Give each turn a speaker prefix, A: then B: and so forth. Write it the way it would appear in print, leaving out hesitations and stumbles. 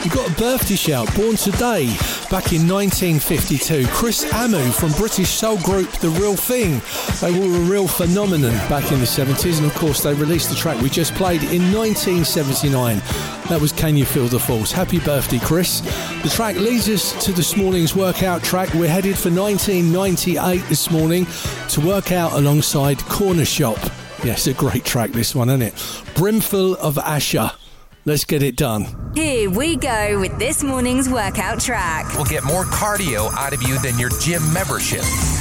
A: We've got a birthday shout, born today, back in 1952. Chris Amu from British soul group The Real Thing. They were a real phenomenon back in the 70s, and of course they released the track we just played in 1979. That was Can You Feel the Force? Happy birthday, Chris. The track leads us to this morning's workout track. We're headed for 1998 this morning to work out alongside Corner Shop. Yes, a great track this one, isn't it? Brimful of Asher. Let's get it done.
B: Here we go with this morning's workout track.
C: We'll get more cardio out of you than your gym membership.